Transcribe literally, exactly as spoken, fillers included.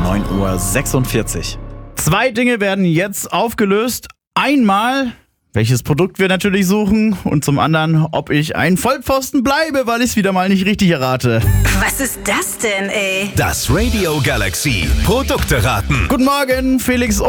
neun Uhr sechsundvierzig. Zwei Dinge werden jetzt aufgelöst. Einmal, welches Produkt wir natürlich suchen und zum anderen, ob ich ein Vollpfosten bleibe, weil ich es wieder mal nicht richtig errate. Was ist das denn, ey? Das Radio Galaxy Produkte raten. Guten Morgen, Felix